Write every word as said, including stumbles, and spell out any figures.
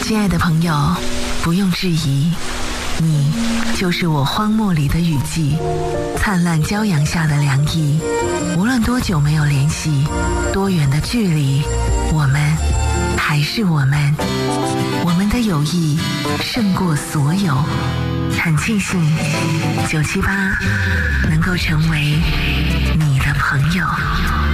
亲爱的朋友，不用质疑，你就是我荒漠里的雨季，灿烂骄阳下的凉意。无论多久没有联系，多远的距离，我们还是我们。我们的友谊胜过所有。很庆幸九七八能够成为你的朋友。